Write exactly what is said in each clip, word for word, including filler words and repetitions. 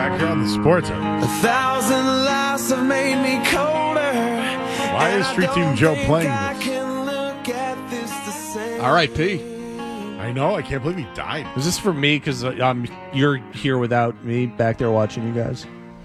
back here on the Sports Zone. A thousand lies have made me colder. Why is Street Team Joe playing this? R I P I know. I can't believe he died. Is this for me? Because um, you're here without me back there watching you guys.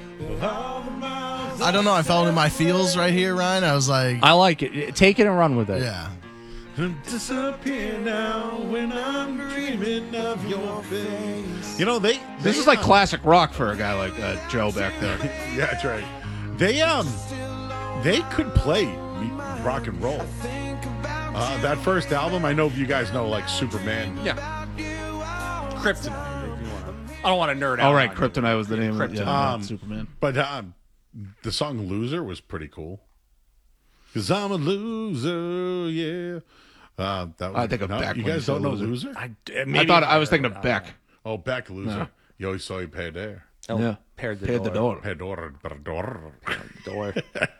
I don't know. I felt in my feels right here, Ryan. I was like, I like it. Take it and run with it. yeah. Disappear now when I'm dreaming of your face. You know, they. This they, is like uh, classic rock for a guy like uh, Joe back there. Yeah, that's right. They um, they could play rock and roll. Uh, that first album, I know you guys know, like Superman. Yeah. Kryptonite. If you want. I don't want to nerd out. All right, on Kryptonite was the name of it. Kryptonite. Yeah, Um, Superman. But um, the song "Loser" was pretty cool. Cause I'm a loser, yeah. Uh, that was, I think of no, Beck You when guys you don't say know Loser. "Loser"? I, I thought I was thinking of Beck. Oh, Beck, "Loser." No. Yo soy pedir. Oh, Yeah. Paired the Paid the door. door. Pedor, pedor. door.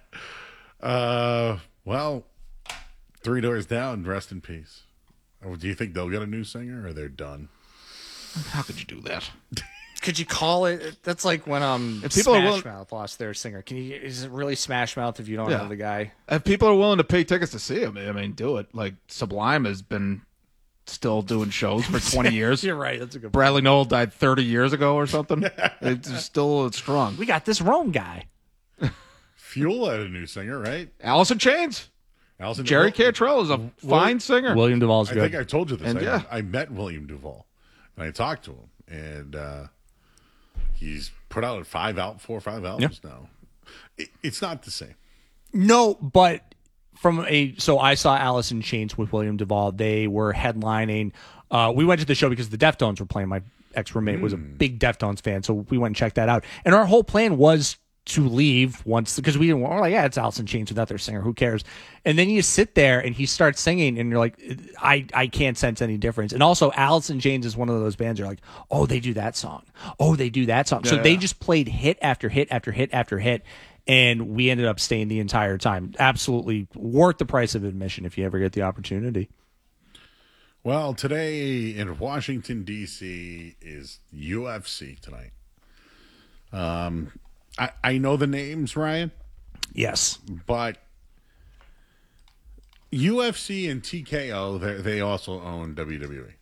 Uh, well, Three Doors Down, rest in peace. Oh, do you think they'll get a new singer, or they're done? How could you do that? Could you call it? That's like when um If people are Smash willing- Mouth lost their singer. Can you? Is it really Smash Mouth if you don't Yeah. know the guy? If people are willing to pay tickets to see him, I mean, do it. Like Sublime has been still doing shows for twenty years. You're right. That's a good. Bradley Noel died thirty years ago or something. It's still it's strong. We got this Rome guy. Fuel had a new singer, right? Alice in Chains. Allison Jerry Duvall. Cantrell is a fine singer. William Duvall's I good. think I told you this. And I, yeah. I met William Duvall, and I talked to him, and uh, he's put out five out, four or five albums now. It, it's not the same. No, but from a so I saw Alice in Chains with William Duvall. They were headlining. Uh, we went to the show because the Deftones were playing. My ex roommate was a big Deftones fan, so we went and checked that out. And our whole plan was to leave once because we didn't. We're like, yeah, it's Alice in Chains without their singer. Who cares? And then you sit there and he starts singing, and you're like, I I can't sense any difference. And also, Alice in Chains is one of those bands. You're like, oh, they do that song. Oh, they do that song. So Yeah, they yeah. just played hit after hit after hit after hit. And we ended up staying the entire time. Absolutely worth the price of admission if you ever get the opportunity. Well, today in Washington, D C is U F C tonight. Um, I, I know the names, Ryan, Yes. but U F C and T K O, they they also own W W E.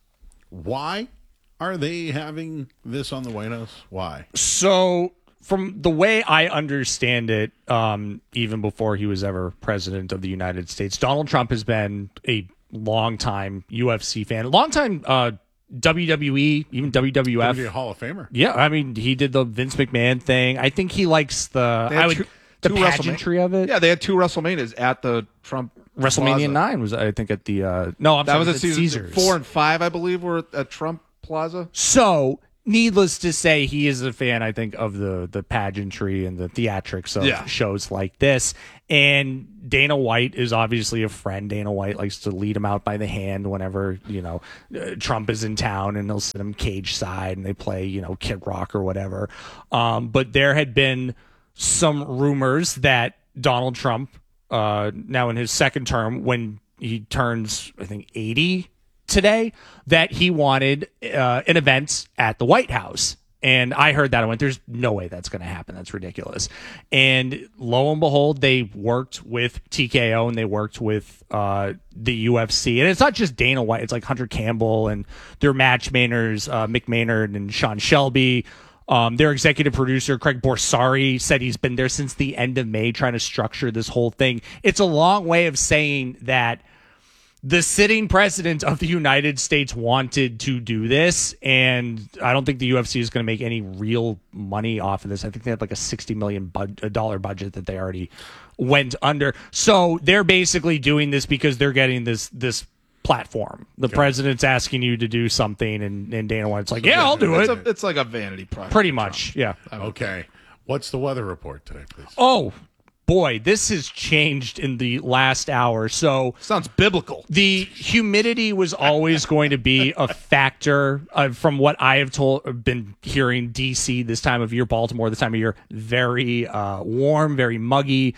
Why are they having this on the White House? Why? So, from the way I understand it, um, even before he was ever president of the United States, Donald Trump has been a longtime U F C fan, longtime uh, W W E, even W W F. W W E Hall of Famer. Yeah, I mean, he did the Vince McMahon thing. I think he likes the They had I would two- the two pageantry WrestleMania- of it. Yeah, they had two WrestleManias at the Trump WrestleMania Plaza. nine was, I think, at the uh, no, I'm That sorry, was it at season Caesars. four and five, I believe, were at Trump Plaza. So, needless to say, he is a fan, I think, of the the pageantry and the theatrics of Yeah. shows like this. And Dana White is obviously a friend. Dana White likes to lead him out by the hand whenever, you know, uh, Trump is in town, and they'll sit him cage side and they play, you know, Kid Rock or whatever. Um, but there had been some rumors that Donald Trump, uh, now in his second term, when he turns, I think, eighty today, that he wanted uh, an event at the White House. And I heard that. I went, there's no way that's going to happen. That's ridiculous. And lo and behold, they worked with T K O and they worked with uh, the U F C. And it's not just Dana White. It's like Hunter Campbell and their matchmakers, uh, Mick Maynard and Sean Shelby. Um, their executive producer, Craig Borsari, said he's been there since the end of May trying to structure this whole thing. It's a long way of saying that the sitting president of the United States wanted to do this, and I don't think the U F C is going to make any real money off of this. I think they had like a sixty million dollars budget that they already went under. So they're basically doing this because they're getting this this platform. The Okay. president's asking you to do something, and, and Dana White's like, yeah, I'll do It's, it. a, it's like a vanity project. Pretty much, yeah. Okay. What's the weather report today, please? Oh, boy, this has changed in the last hour. So Sounds biblical. the humidity was always going to be a factor. Uh, from what I have told, been hearing, D C this time of year, Baltimore this time of year, very uh, warm, very muggy.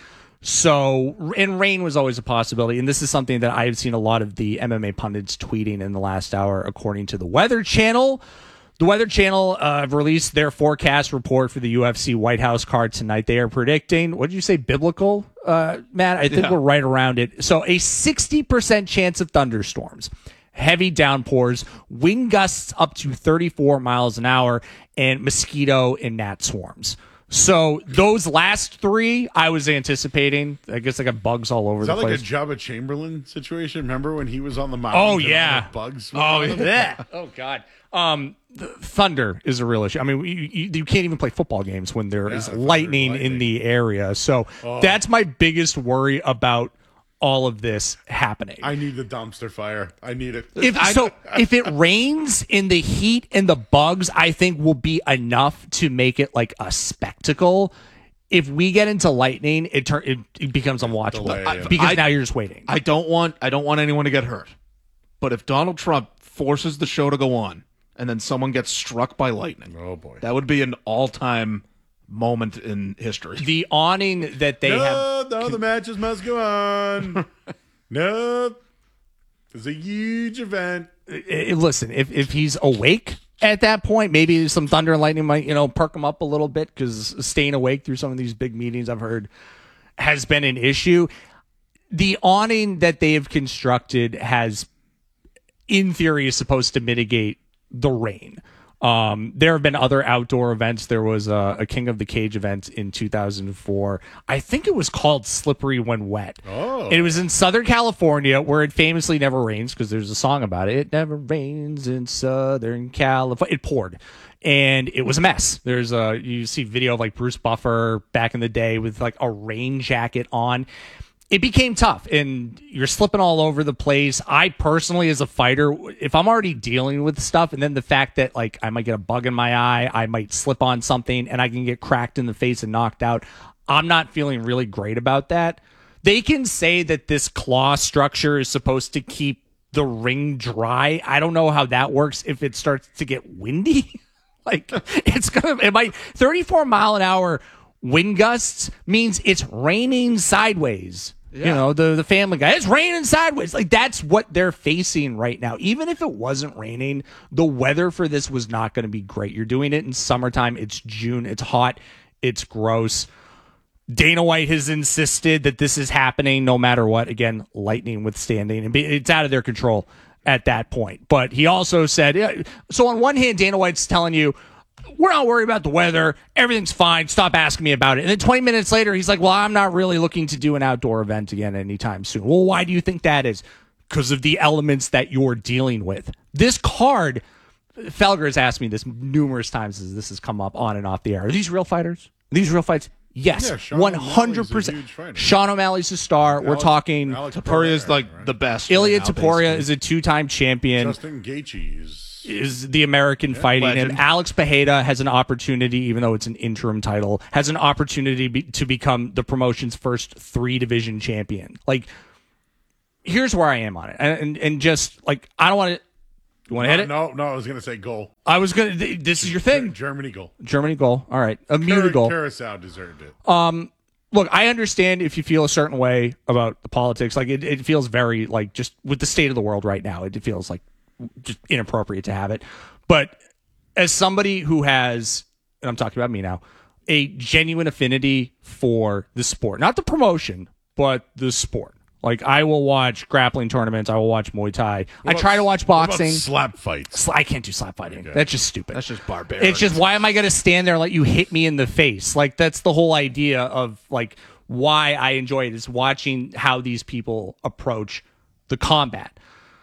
So, and rain was always a possibility. And this is something that I've seen a lot of the M M A pundits tweeting in the last hour, according to the Weather Channel. The Weather Channel uh, released their forecast report for the U F C White House card tonight. They are predicting, what did you say, biblical, uh, Matt? I think Yeah. we're right around it. So a sixty percent chance of thunderstorms, heavy downpours, wind gusts up to thirty-four miles an hour, and mosquito and gnat swarms. So those last three, I was anticipating. I guess I got bugs all over Is the that like place. a Jabba Chamberlain situation? Remember when he was on the mountain? Oh, and all yeah. the bugs. Oh, were on him? yeah. Oh, God. Um, the thunder is a real issue. I mean, you, you, you can't even play football games when there is thunder is lightning, lightning. in the area. So that's my biggest worry about all of this happening. I need the dumpster fire. I need it. If so, if it rains in the heat and the bugs, I think will be enough to make it like a spectacle. If we get into lightning, it turn it, it becomes unwatchable Delay, yeah. because I- now you're just waiting. I don't want I don't want anyone to get hurt. But if Donald Trump forces the show to go on and then someone gets struck by lightning, Oh boy. that would be an all-time moment in history. The awning that they have. no, no, the matches must go on. No, it's a huge event. I- listen, if if he's awake at that point, maybe some thunder and lightning might, you know, perk him up a little bit, because staying awake through some of these big meetings I've heard has been an issue. The awning that they have constructed has, in theory, is supposed to mitigate the rain. Um, there have been other outdoor events. There was a, a King of the Cage event in two thousand four. I think it was called Slippery When Wet. Oh. It was in Southern California, where it famously never rains, because there's a song about it. It never rains in Southern California. It poured, and it was a mess. There's a, you see video of like Bruce Buffer back in the day with like a rain jacket on. It became tough, and you're slipping all over the place. I personally, as a fighter, if I'm already dealing with stuff, and then the fact that like I might get a bug in my eye, I might slip on something, and I can get cracked in the face and knocked out, I'm not feeling really great about that. They can say that this claw structure is supposed to keep the ring dry. I don't know how that works if it starts to get windy. Like, it's gonna, it might, thirty-four mile an hour wind gusts means it's raining sideways. You know, the, the Family Guy, it's raining sideways. Like, that's what they're facing right now. Even if it wasn't raining, the weather for this was not going to be great. You're doing it in summertime. It's June. It's hot. It's gross. Dana White has insisted that this is happening no matter what. Again, lightning withstanding. And be- it's out of their control at that point. But he also said, yeah, so on one hand, Dana White's telling you, we're not worried about the weather. Everything's fine. Stop asking me about it. And then twenty minutes later, he's like, well, I'm not really looking to do an outdoor event again anytime soon. Well, why do you think that is? Because of the elements that you're dealing with. This card, Felger has asked me this numerous times as this has come up on and off the air. Are these real fighters? Are these real fights? Yes, Yeah, Sean one hundred O'Malley's a percent. huge fighter. Sean O'Malley's a star. We're Alex- talking. Alex Tapuria is Pereira, like right? the best. Ilya right now, Taporia basically. is a two-time champion. Justin Gaethje is Is the American fighting, legend. and Alex Pereira has an opportunity, even though it's an interim title, has an opportunity be, to become the promotion's first three-division champion. Like, here's where I am on it, and and, and just like I don't want to. You want to hit it? No, no, I was gonna say goal. I was gonna. th- This is your thing. Germany goal. Germany goal. All right, a muted goal. Curacao deserved it. Look, I understand if you feel a certain way about the politics. Like it, it feels very like just with the state of the world right now. It feels like just inappropriate to have it. But as somebody who has, and I'm talking about me now, a genuine affinity for the sport, not the promotion, but the sport. Like I will watch grappling tournaments. I will watch Muay Thai. I try to watch What about boxing. slap fights. I can't do slap fighting. That's just stupid. That's just barbaric. It's just, why am I going to stand there and let you hit me in the face? Like, that's the whole idea of, like, why I enjoy it is watching how these people approach the combat.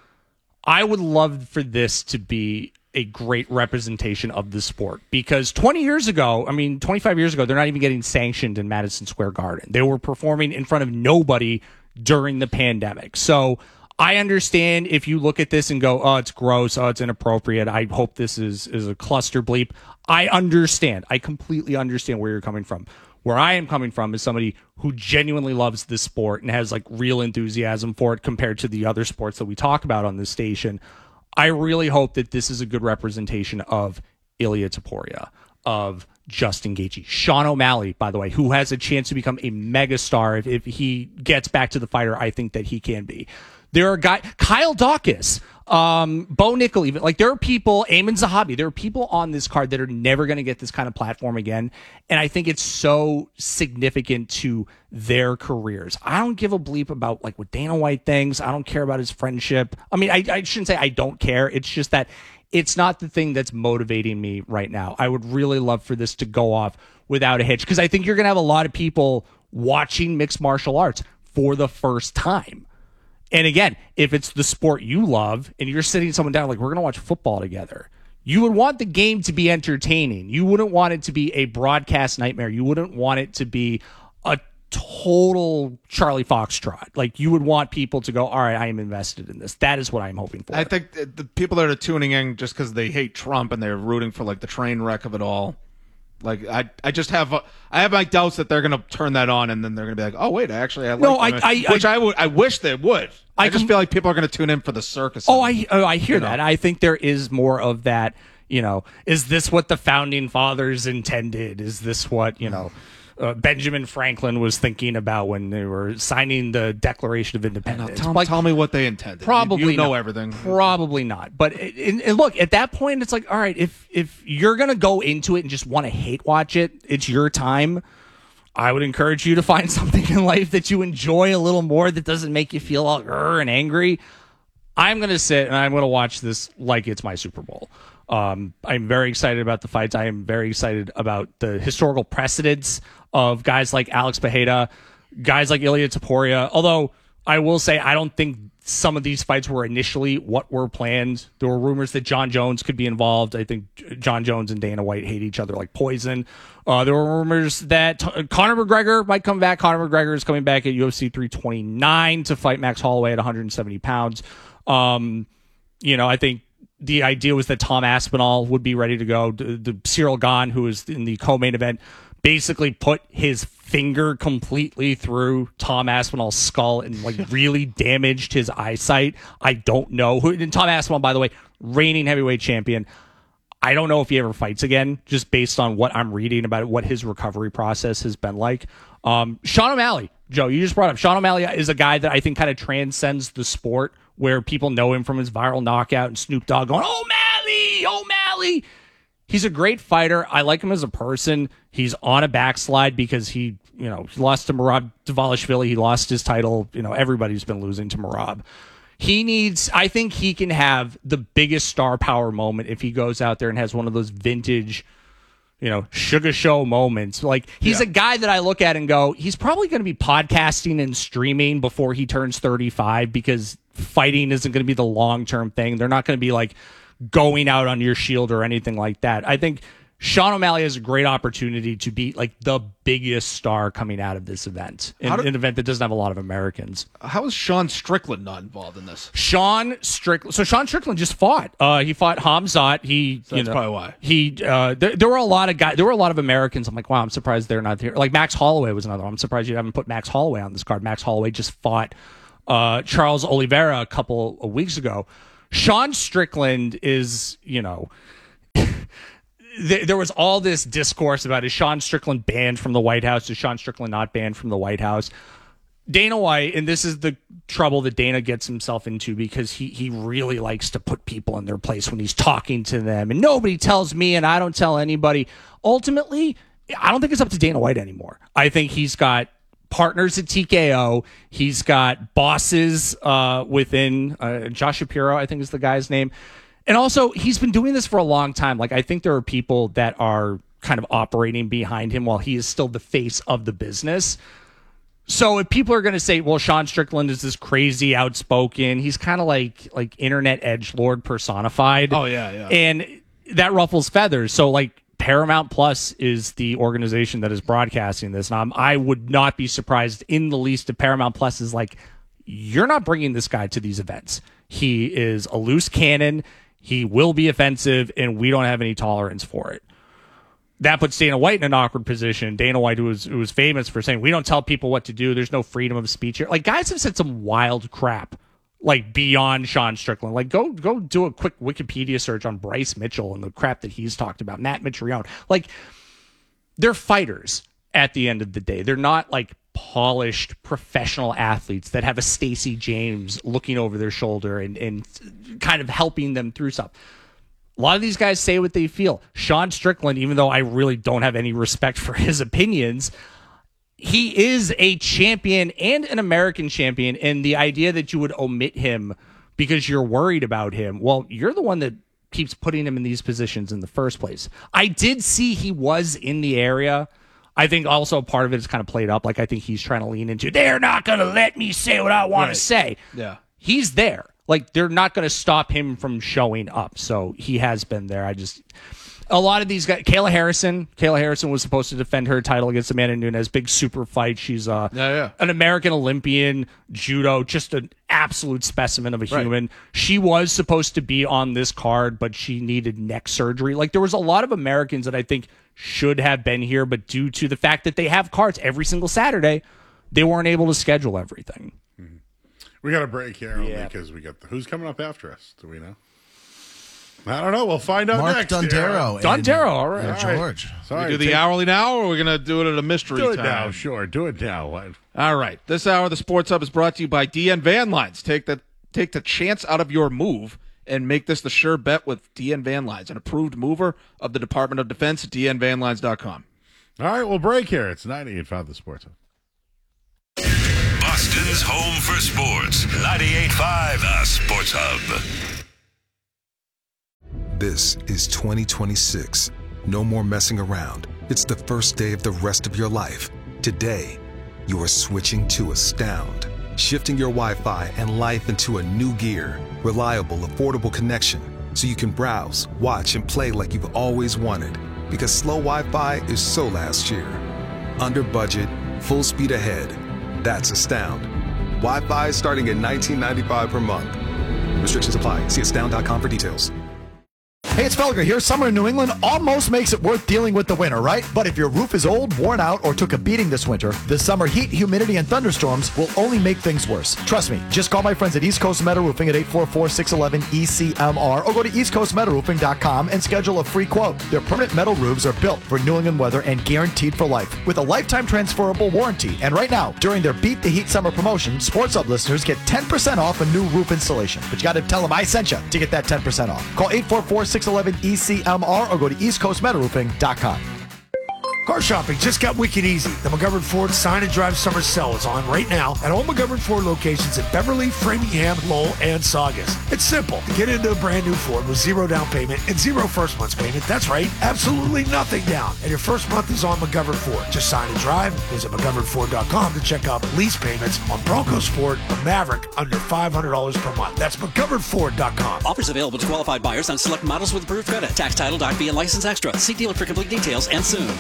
I would love for this to be a great representation of the sport because twenty years ago, I mean, twenty-five years ago, they're not even getting sanctioned in Madison Square Garden. They were performing in front of nobody during the pandemic. So I understand if you look at this and go, oh, it's gross. Oh, it's inappropriate. I hope this is, is a cluster bleep. I understand. I completely understand where you're coming from. Where I am coming from is somebody who genuinely loves this sport and has like real enthusiasm for it compared to the other sports that we talk about on this station. I really hope that this is a good representation of Ilya Taporia, of Justin Gaethje, Sean O'Malley, by the way, who has a chance to become a megastar if, if he gets back to the fighter I think that he can be. There are guys, Kyle Dawkins, um, Bo Nickel, even like there are people, Eamon Zahabi, there are people on this card that are never going to get this kind of platform again. And I think it's so significant to their careers. I don't give a bleep about like what Dana White thinks. I don't care about his friendship. I mean, I, I shouldn't say I don't care. It's just that it's not the thing that's motivating me right now. I would really love for this to go off without a hitch because I think you're going to have a lot of people watching mixed martial arts for the first time. And again, if it's the sport you love and you're sitting someone down like, we're going to watch football together, you would want the game to be entertaining. You wouldn't want it to be a broadcast nightmare. You wouldn't want it to be a total Charlie Foxtrot. Like, you would want people to go, all right, I am invested in this. That is what I'm hoping for. I think the people that are tuning in just because they hate Trump and they're rooting for like the train wreck of it all. Like I, I just have, uh, I have my doubts that they're gonna turn that on and then they're gonna be like, oh wait, actually, I like no, them. I, I, which I, I would, I wish they would. I, I just com- feel like people are gonna tune in for the circus. Oh, I, oh, I hear you know? that. I think there is more of that. You know, is this what the founding fathers intended? Is this what you know? Uh, Benjamin Franklin was thinking about when they were signing the Declaration of Independence. Tell, like, tell me what they intended. Probably you, you know not. everything. Probably not. But it, and, and look, at that point, it's like, all right, if if you're gonna go into it and just want to hate watch it, it's your time. I would encourage you to find something in life that you enjoy a little more that doesn't make you feel all grr and angry. I'm gonna sit and I'm gonna watch this like it's my Super Bowl. Um, I'm very excited about the fights. I am very excited about the historical precedents of guys like Alex Bejeda, guys like Ilya Taporia. Although I will say I don't think some of these fights were initially what were planned. There were rumors that John Jones could be involved. I think John Jones and Dana White hate each other like poison. Uh, there were rumors that T- Conor McGregor might come back. Conor McGregor is coming back at U F C three twenty-nine to fight Max Holloway at one hundred seventy pounds. Um, you know, I think the idea was that Tom Aspinall would be ready to go. The, the Cyril Gahn, who was in the co-main event, basically put his finger completely through Tom Aspinall's skull and like really damaged his eyesight. I don't know who. And Tom Aspinall, by the way, reigning heavyweight champion. I don't know if he ever fights again, just based on what I'm reading about what his recovery process has been like. Um, Sean O'Malley, Joe, you just brought up. Sean O'Malley is a guy that I think kind of transcends the sport, where people know him from his viral knockout and Snoop Dogg going, O'Malley, O'Malley. He's a great fighter. I like him as a person. He's on a backslide because he, you know, he lost to Merab Dvalishvili. He lost his title. You know, everybody's been losing to Merab. He needs, I think he can have the biggest star power moment if he goes out there and has one of those vintage, you know, sugar show moments. Like, he's yeah. a guy that I look at and go, he's probably going to be podcasting and streaming before he turns thirty-five because fighting isn't going to be the long-term thing. They're not going to be like going out on your shield or anything like that. I think Sean O'Malley has a great opportunity to be like the biggest star coming out of this event, in, do, an event that doesn't have a lot of Americans. How is Sean Strickland not involved in this? Sean Strickland. So Sean Strickland just fought. Uh, he fought Hamzat. He, so you that's know, probably why. He. Uh, there, there were a lot of guys. There were a lot of Americans. I'm like, wow, I'm surprised they're not here. Like Max Holloway was another one. I'm surprised you haven't put Max Holloway on this card. Max Holloway just fought uh, Charles Oliveira a couple of weeks ago. Sean Strickland is, you know. There was all this discourse about, is Sean Strickland banned from the White House? Is Sean Strickland not banned from the White House? Dana White, and this is the trouble that Dana gets himself into because he, he really likes to put people in their place when he's talking to them. And nobody tells me and I don't tell anybody. Ultimately, I don't think it's up to Dana White anymore. I think he's got partners at T K O. He's got bosses uh, within uh, Josh Shapiro, I think is the guy's name. And also, he's been doing this for a long time. Like, I think there are people that are kind of operating behind him while he is still the face of the business. So if people are going to say, well, Sean Strickland is this crazy outspoken, he's kind of like like internet edgelord personified. Oh, yeah, yeah. And that ruffles feathers. So, like, Paramount Plus is the organization that is broadcasting this. And I'm, I would not be surprised in the least if Paramount Plus is like, you're not bringing this guy to these events. He is a loose cannon. He will be offensive, and we don't have any tolerance for it. That puts Dana White in an awkward position. Dana White, who was, who was famous for saying, we don't tell people what to do. There's no freedom of speech here. Like, guys have said some wild crap, like, beyond Sean Strickland. Like, go go do a quick Wikipedia search on Bryce Mitchell and the crap that he's talked about. Matt Mitrione. Like, they're fighters at the end of the day. They're not, like, polished professional athletes that have a Stacey James looking over their shoulder and, and kind of helping them through stuff. A lot of these guys say what they feel. Sean Strickland, even though I really don't have any respect for his opinions, he is a champion and an American champion. And the idea that you would omit him because you're worried about him, well, you're the one that keeps putting him in these positions in the first place. I did see he was in the area. I think also part of it is kind of played up. Like, I think he's trying to lean into, they're not going to let me say what I want Right. to say. Yeah. He's there. Like, they're not going to stop him from showing up. So he has been there. I just, a lot of these guys, Kayla Harrison, Kayla Harrison was supposed to defend her title against Amanda Nunes. Big super fight. She's uh, Yeah, yeah. an American Olympian, judo, just an absolute specimen of a Right. human. She was supposed to be on this card, but she needed neck surgery. Like, there was a lot of Americans that I think should have been here, but due to the fact that they have cards every single Saturday, they weren't able to schedule everything. We got a break here only Yeah. because we got the, who's coming up after us? Do we know? I don't know. We'll find out Mark next. Dondero. and- Dondero, all right. and All right. George. Sorry, We do the take- hourly now, or are we going to do it at a mystery Do it time? now. Sure, do it now. What? All right. This hour of the Sports Hub is brought to you by D N Van Lines. Take the take the chance out of your move and make this the sure bet with D N Van Lines, an approved mover of the Department of Defense at D N van lines dot com. All right, we'll break here. It's ninety-eight point five The Sports Hub. Boston's home for sports. ninety-eight point five The Sports Hub. This is twenty twenty-six. No more messing around. It's the first day of the rest of your life. Today, you are switching to Astound, shifting your Wi-Fi and life into a new gear. Reliable, affordable connection, so you can browse, watch, and play like you've always wanted. Because slow Wi-Fi is so last year. Under budget, full speed ahead. That's Astound. Wi-Fi is starting at nineteen ninety-five per month. Restrictions apply. See astound dot com for details. Hey, it's Felger here. Summer in New England almost makes it worth dealing with the winter, right? But if your roof is old, worn out, or took a beating this winter, the summer heat, humidity, and thunderstorms will only make things worse. Trust me. Just call my friends at East Coast Metal Roofing at eight four four, six one one, E C M R or go to east coast metal roofing dot com and schedule a free quote. Their permanent metal roofs are built for New England weather and guaranteed for life with a lifetime transferable warranty. And right now, during their Beat the Heat summer promotion, Sports Hub listeners get ten percent off a new roof installation. But you got to tell them I sent you to get that ten percent off. Call eight four four, six one one, E C M R or go to east coast metal roofing dot com. Car shopping just got wicked easy. The McGovern Ford Sign and Drive Summer Sale is on right now at all McGovern Ford locations in Beverly, Framingham, Lowell, and Saugus. It's simple. Get into a brand new Ford with zero down payment and zero first month's payment. That's right, absolutely nothing down. And your first month is on McGovern Ford. Just sign and drive. Visit McGovern Ford dot com to check out lease payments on Bronco Sport or Maverick under five hundred dollars per month. That's McGovern Ford dot com. Offers available to qualified buyers on select models with approved credit. Tax title, doc fee, and license extra. See dealer for complete details and soon.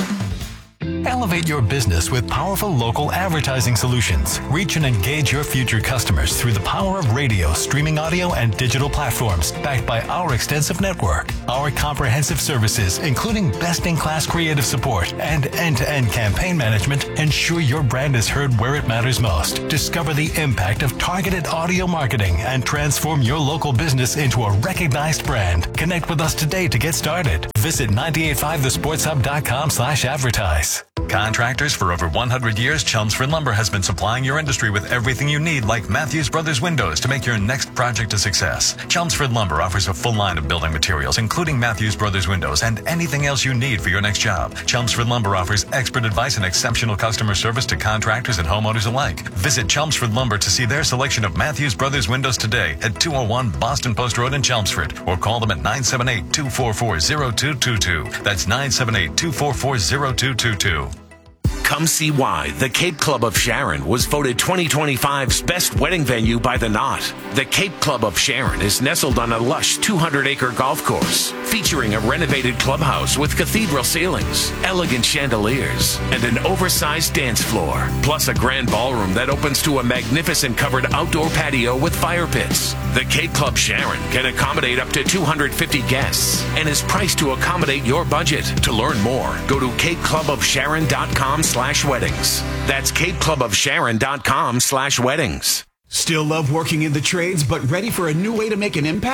Elevate your business with powerful local advertising solutions. Reach and engage your future customers through the power of radio, streaming audio, and digital platforms, backed by our extensive network. Our comprehensive services, including best-in-class creative support and end-to-end campaign management, ensure your brand is heard where it matters most. Discover the impact of targeted audio marketing and transform your local business into a recognized brand. Connect with us today to get started. Visit nine eight five the sports hub dot com slash advertise. Contractors for over one hundred years, Chelmsford Lumber has been supplying your industry with everything you need, like Matthews Brothers windows, to make your next project a success. Chelmsford Lumber offers a full line of building materials, including Matthews Brothers windows and anything else you need for your next job. Chelmsford Lumber offers expert advice and exceptional customer service to contractors and homeowners alike. Visit Chelmsford Lumber to see their selection of Matthews Brothers windows today at two oh one Boston Post Road in Chelmsford, or call them at nine seven eight, two four four, zero two two two. That's nine seven eight, two four four, zero two two two. Come see why the Cape Club of Sharon was voted twenty twenty-five's best wedding venue by The Knot. The Cape Club of Sharon is nestled on a lush two hundred acre golf course, featuring a renovated clubhouse with cathedral ceilings, elegant chandeliers, and an oversized dance floor, plus a grand ballroom that opens to a magnificent covered outdoor patio with fire pits. The Cape Club Sharon can accommodate up to two hundred fifty guests and is priced to accommodate your budget. To learn more, go to cape club of sharon dot com slash weddings. That's cape club of sharon dot com slash weddings. Still love working in the trades, but ready for a new way to make an impact?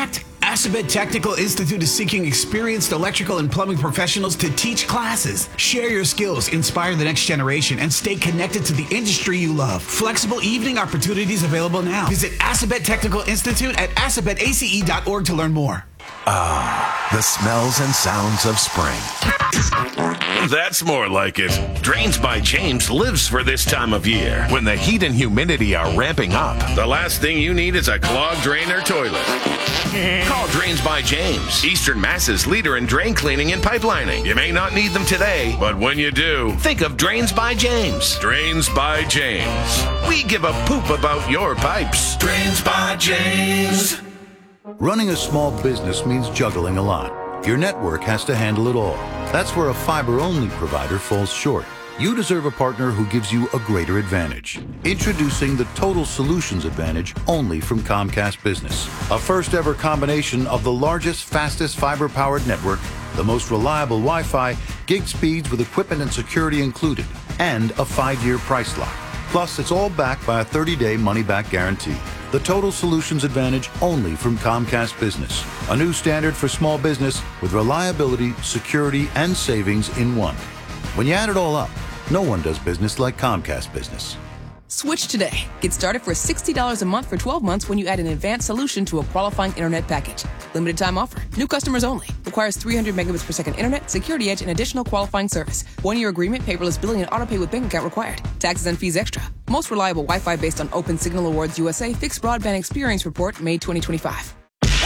Assabet Technical Institute is seeking experienced electrical and plumbing professionals to teach classes. Share your skills, inspire the next generation, and stay connected to the industry you love. Flexible evening opportunities available now. Visit Assabet Technical Institute at assabet a c e dot org to learn more. Ah, the smells and sounds of spring. That's more like it. Drains by James lives for this time of year. When the heat and humidity are ramping up, the last thing you need is a clogged drain or toilet. Call Drains by James, Eastern Mass's leader in drain cleaning and pipelining. You may not need them today, but when you do, think of Drains by James. Drains by James. We give a poop about your pipes. Drains by James. Running a small business means juggling a lot. Your network has to handle it all. That's where a fiber-only provider falls short. You deserve a partner who gives you a greater advantage. Introducing the Total Solutions Advantage only from Comcast Business. A first-ever combination of the largest, fastest fiber-powered network, the most reliable Wi-Fi, gig speeds with equipment and security included, and a five-year price lock. Plus, it's all backed by a thirty-day money-back guarantee. The Total Solutions Advantage only from Comcast Business. A new standard for small business with reliability, security, and savings in one. When you add it all up, no one does business like Comcast Business. Switch today. Get started for sixty dollars a month for twelve months when you add an advanced solution to a qualifying internet package. Limited time offer. New customers only. Requires three hundred megabits per second internet, security edge, and additional qualifying service. One-year agreement, paperless billing, and autopay with bank account required. Taxes and fees extra. Most reliable Wi-Fi based on Open Signal Awards U S A Fixed Broadband Experience Report, May twenty twenty-five.